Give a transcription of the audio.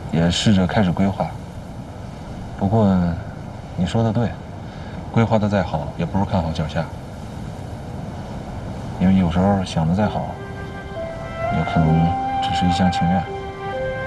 也试着开始规划。不过，你说的对，规划的再好，也不如看好脚下。因为有时候想的再好，也可能只是一厢情愿。